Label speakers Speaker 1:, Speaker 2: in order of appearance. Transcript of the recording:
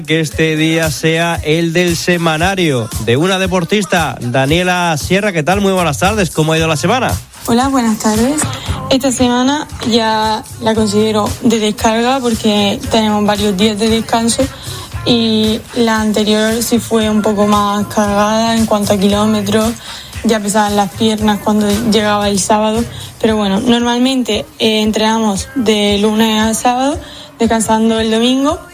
Speaker 1: que este día sea el del semanario de una deportista, Daniela Sierra. ¿Qué tal? Muy buenas tardes. ¿Cómo ha ido la semana?
Speaker 2: Hola, buenas tardes. Esta semana ya la considero de descarga porque tenemos varios días de descanso y la anterior sí fue un poco más cargada en cuanto a kilómetros. Ya pesaban las piernas cuando llegaba el sábado, pero bueno, normalmente entrenamos de lunes a sábado, descansando el domingo.